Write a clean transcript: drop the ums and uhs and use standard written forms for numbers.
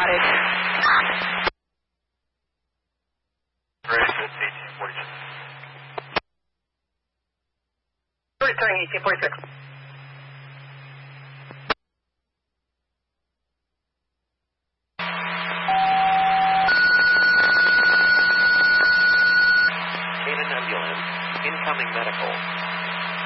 cottage. Ready, 1846. Returning 1846. Canaan ambulance, incoming medical.